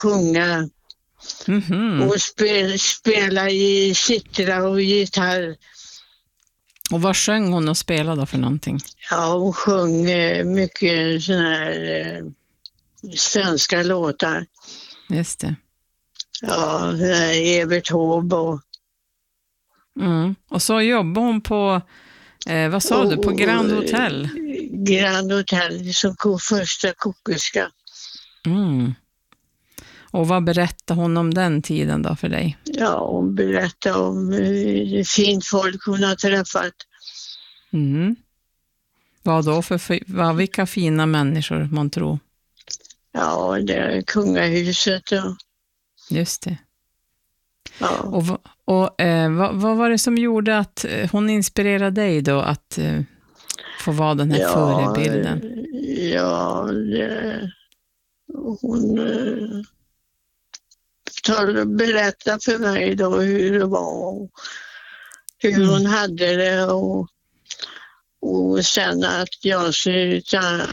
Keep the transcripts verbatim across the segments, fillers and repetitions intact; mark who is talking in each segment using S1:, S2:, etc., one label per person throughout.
S1: sjunga
S2: Mm-hmm.
S1: och spela, spela i citra och gitarr.
S2: Och vad sjöng hon och spelade för någonting?
S1: Ja, hon sjöng eh, mycket såna här eh, svenska låtar.
S2: Just det.
S1: Ja, Evert Taube och...
S2: Mm. Och så jobbade hon på, eh, vad sa
S1: och,
S2: du, på Grand Hotel?
S1: Grand Hotel som ko, första kokerska.
S2: Mm. Och vad berättade hon om den tiden då för dig?
S1: Ja, hon berättade om eh, fint folk hon har träffat.
S2: Mm. Vad då för, vad, vilka fina människor man tror?
S1: Ja, det är kungahuset och...
S2: Just det.
S1: Ja.
S2: Och, och eh, vad, vad var det som gjorde att hon inspirerade dig då att eh, få vara den här
S1: ja,
S2: förebilden?
S1: Ja, det, hon eh, tar, berättar för mig då hur det var och hur mm. hon hade det och, och sen att jag ser ta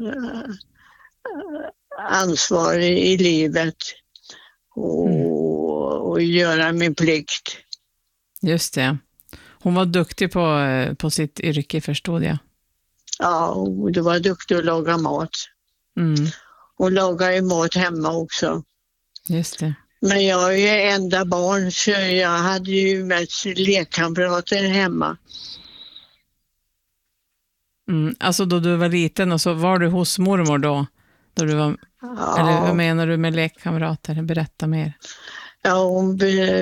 S1: ansvar i, i livet och, mm. och göra min plikt.
S2: Just det. Hon var duktig på, på sitt yrke, förstod jag.
S1: Ja, och du var duktig att laga mat.
S2: Mm.
S1: Och lagar ju mat hemma också.
S2: Just det.
S1: Men jag är ju enda barn så jag hade ju mest lekkamrater hemma.
S2: Mm. Alltså då du var liten och så var du hos mormor då? Då du var, ja. Eller vad menar du med lekkamrater? Berätta mer.
S1: Ja, hon...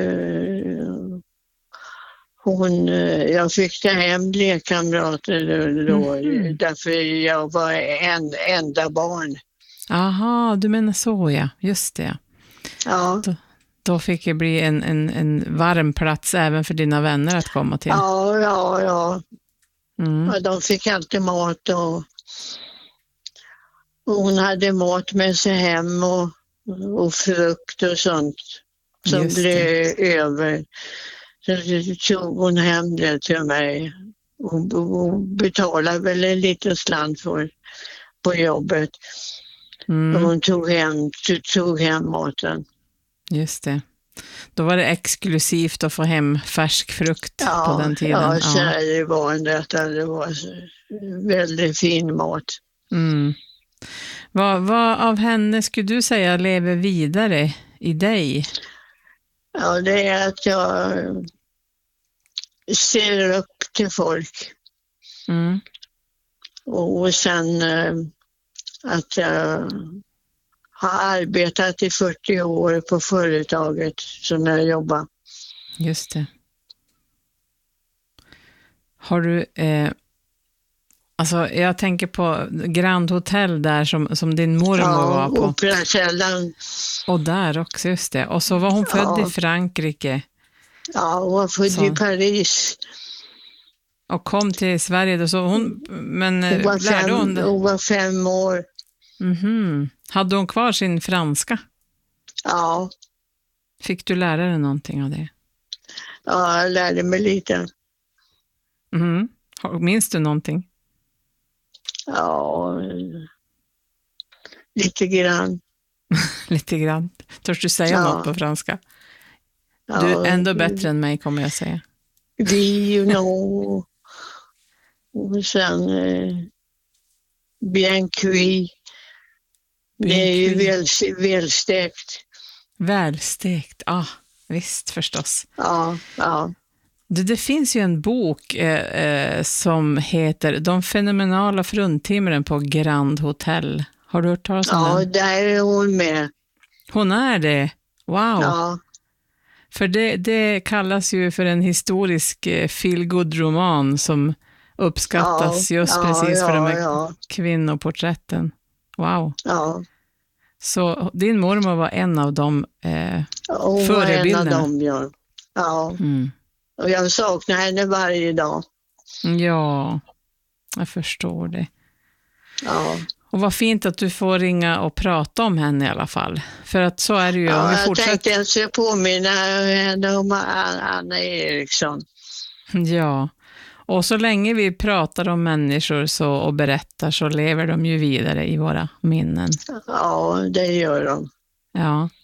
S1: hon jag fick ta hem lekkamrater då, mm. därför jag var en enda barn.
S2: Aha, du menar så, ja. Just det.
S1: Ja.
S2: Då, då fick det bli en, en, en varm plats även för dina vänner att komma till.
S1: Ja, ja, ja.
S2: Mm.
S1: ja de fick alltid mat och, och hon hade mat med sig hem och, och frukt och sånt som
S2: Just
S1: blev
S2: det.
S1: över. Så tog hon hem det till mig. Hon, hon betalade väl en liten slant för på jobbet. Mm. Och hon tog hem, tog hem maten.
S2: Just det. Då var det exklusivt att få hem färsk frukt
S1: ja,
S2: på den tiden.
S1: Ja, så ja. Det var en detta. Det var väldigt fin mat.
S2: Mm. Vad, vad av henne skulle du säga lever vidare i dig?
S1: Ja, det är att jag ser upp till folk.
S2: Mm.
S1: Och sen att jag har arbetat i fyrtio år på företaget som jag jobbar.
S2: Just det. Har du... Eh, alltså jag tänker på Grand Hotel där som, som din mormor
S1: ja,
S2: var på.
S1: Operakällan.
S2: Och där också, just det. Och så var hon född
S1: ja.
S2: i Frankrike.
S1: Ja, hon var född så. I Paris.
S2: Och kom till Sverige då, så hon... Men
S1: hon var,
S2: lärde
S1: fem,
S2: hon,
S1: hon var fem år.
S2: Mm-hmm. Hade hon kvar sin franska?
S1: Ja.
S2: Fick du lära dig någonting av det?
S1: Ja, jag lärde mig lite.
S2: Mm. Minns du någonting?
S1: Ja, lite grann.
S2: Lite grann. Törs du säga ja. något på franska?
S1: Ja,
S2: du är ändå bättre än mig, kommer jag säga.
S1: Vi, you know. Och sen eh, bien cuit. Det är ju väl, välstekt.
S2: Välstekt, ja, ah, visst förstås.
S1: Ja, ja.
S2: Det, det finns ju en bok eh, eh, som heter De fenomenala fruntimren på Grand Hotel. Har du hört talas om
S1: ja,
S2: den?
S1: Ja, där är hon med.
S2: Hon är det? Wow.
S1: Ja.
S2: För det, det kallas ju för en historisk eh, feel-good-roman som uppskattas ja, just ja, precis ja, för de här ja. kvinnoporträtten. Wow.
S1: Ja.
S2: Så din mormor var en av de eh,
S1: hon
S2: förebilderna?
S1: Hon var en av dem, ja. Ja.
S2: Mm.
S1: Och jag saknar henne varje dag.
S2: Ja, jag förstår det.
S1: Ja.
S2: Och vad fint att du får ringa och prata om henne i alla fall. För att så är det ju.
S1: Ja,
S2: om vi
S1: jag
S2: fortsätter...
S1: tänkte jag ska påminna henne om Anna Eriksson.
S2: Ja, och så länge vi pratar om människor så, och berättar så lever de ju vidare i våra minnen.
S1: Ja, det gör de.
S2: Ja.